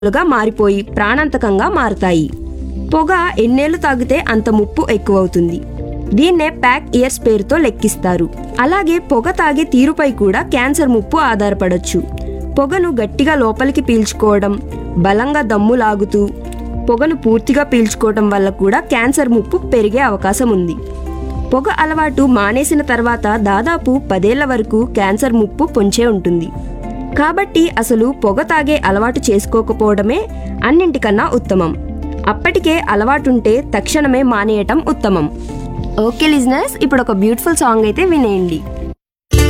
గా మారిపోయి ప్రాణాంతకంగా మారతాయి. పొగ ఎన్నేళ్లు తాగితే అంత ముప్పు ఎక్కువవుతుంది. దీన్నే ప్యాక్ ఇయర్స్ పేరుతో లెక్కిస్తారు. అలాగే పొగ తాగే తీరుపై కూడా క్యాన్సర్ ముప్పు ఆధారపడొచ్చు. పొగను గట్టిగా లోపలికి పీల్చుకోవడం, బలంగా దమ్ము లాగుతూ పొగను పూర్తిగా పీల్చుకోవడం వల్ల కూడా క్యాన్సర్ ముప్పు పెరిగే అవకాశం ఉంది. పొగ అలవాటు మానేసిన తర్వాత దాదాపు 10 ఏళ్ల వరకు క్యాన్సర్ ముప్పు పొంచే ఉంటుంది. కాబట్టి అసలు పొగ తాగే అలవాటు చేసుకోకపోవడమే అన్నింటికన్నా ఉత్తమం. అప్పటికే అలవాటుంటే తక్షణమే మానేయటం ఉత్తమం. ఓకే లిజనర్స్, ఇప్పుడు ఒక బ్యూటిఫుల్ సాంగ్ అయితే వినేయండి.